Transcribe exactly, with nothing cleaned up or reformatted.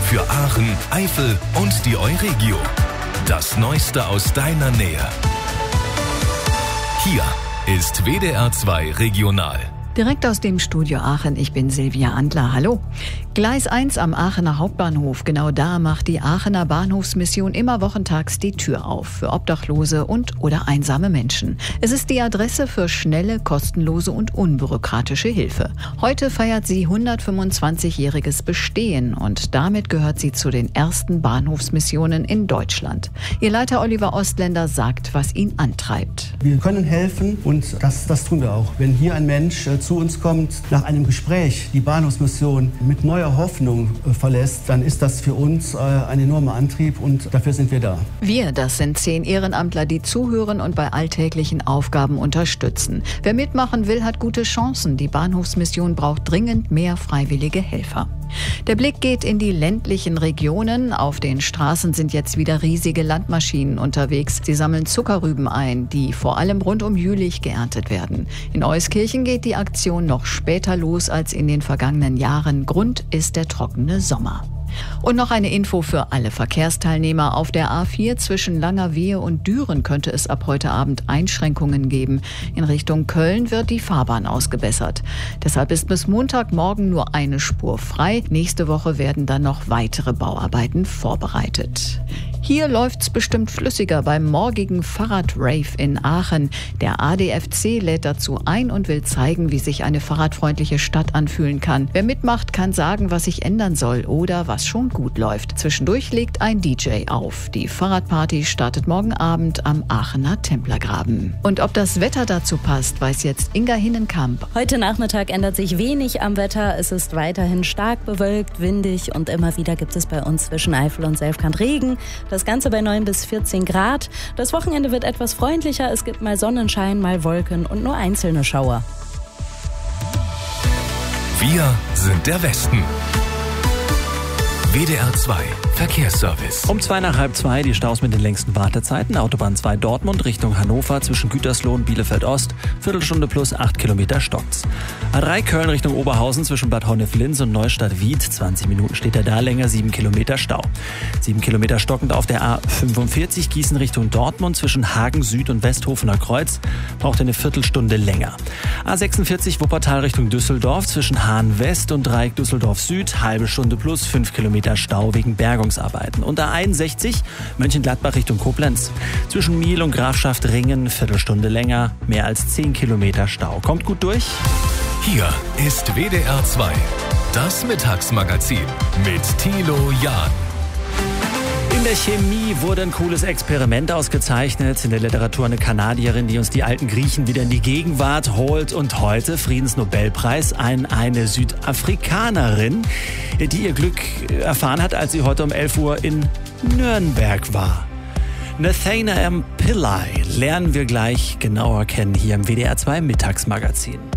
für Aachen, Eifel und die Euregio. Das Neueste aus deiner Nähe. Hier ist W D R zwei Regional. Direkt aus dem Studio Aachen, ich bin Silvia Andler. Hallo. Gleis eins am Aachener Hauptbahnhof. Genau da macht die Aachener Bahnhofsmission immer wochentags die Tür auf für Obdachlose und oder einsame Menschen. Es ist die Adresse für schnelle, kostenlose und unbürokratische Hilfe. Heute feiert sie hundertfünfundzwanzigjähriges Bestehen und damit gehört sie zu den ersten Bahnhofsmissionen in Deutschland. Ihr Leiter Oliver Ostländer sagt, was ihn antreibt. Wir können helfen und das, das tun wir auch. Wenn hier ein Mensch äh, zu uns kommt, nach einem Gespräch die Bahnhofsmission mit neuer Hoffnung äh, verlässt, dann ist das für uns äh, ein enormer Antrieb und dafür sind wir da. Wir, das sind zehn Ehrenamtler, die zuhören und bei alltäglichen Aufgaben unterstützen. Wer mitmachen will, hat gute Chancen. Die Bahnhofsmission braucht dringend mehr freiwillige Helfer. Der Blick geht in die ländlichen Regionen. Auf den Straßen sind jetzt wieder riesige Landmaschinen unterwegs. Sie sammeln Zuckerrüben ein, die vor allem rund um Jülich geerntet werden. In Euskirchen geht die Aktion noch später los als in den vergangenen Jahren. Grund ist der trockene Sommer. Und noch eine Info für alle Verkehrsteilnehmer. Auf der A vier zwischen Langerwehe und Düren könnte es ab heute Abend Einschränkungen geben. In Richtung Köln wird die Fahrbahn ausgebessert. Deshalb ist bis Montagmorgen nur eine Spur frei. Nächste Woche werden dann noch weitere Bauarbeiten vorbereitet. Hier läuft's bestimmt flüssiger beim morgigen Fahrradrave in Aachen. Der A D F C lädt dazu ein und will zeigen, wie sich eine fahrradfreundliche Stadt anfühlen kann. Wer mitmacht, kann sagen, was sich ändern soll oder was schon gut läuft. Zwischendurch legt ein D J auf. Die Fahrradparty startet morgen Abend am Aachener Templergraben. Und ob das Wetter dazu passt, weiß jetzt Inga Hinnenkamp. Heute Nachmittag ändert sich wenig am Wetter. Es ist weiterhin stark bewölkt, windig und immer wieder gibt es bei uns zwischen Eifel und Selfkant Regen. Das Ganze bei neun bis vierzehn Grad. Das Wochenende wird etwas freundlicher. Es gibt mal Sonnenschein, mal Wolken und nur einzelne Schauer. Wir sind der Westen. W D R zwei Verkehrsservice. Um zwei nach halb zwei die Staus mit den längsten Wartezeiten. Autobahn zwei Dortmund Richtung Hannover zwischen Gütersloh und Bielefeld Ost. Viertelstunde plus acht Kilometer stockt's. A drei Köln Richtung Oberhausen zwischen Bad Honnef-Linz und Neustadt-Wied. zwanzig Minuten steht er da länger, sieben Kilometer Stau. sieben Kilometer stockend auf der A fünfundvierzig Gießen Richtung Dortmund zwischen Hagen Süd und Westhofener Kreuz. Braucht eine Viertelstunde länger. A sechsundvierzig Wuppertal Richtung Düsseldorf zwischen Hahn West und Dreieck Düsseldorf Süd. Halbe Stunde plus fünf Kilometer Stau wegen Bergungsarbeiten. Und A einundsechzig Mönchengladbach Richtung Koblenz. Zwischen Miel und Grafschaft Ringen Viertelstunde länger, mehr als zehn Kilometer Stau. Kommt gut durch. Hier ist W D R zwei, das Mittagsmagazin mit Thilo Jahn. In der Chemie wurde ein cooles Experiment ausgezeichnet. In der Literatur eine Kanadierin, die uns die alten Griechen wieder in die Gegenwart holt. Und heute Friedensnobelpreis an eine Südafrikanerin, die ihr Glück erfahren hat, als sie heute um elf Uhr in Nürnberg war. Nathaniel M. Pillay lernen wir gleich genauer kennen hier im W D R zwei Mittagsmagazin.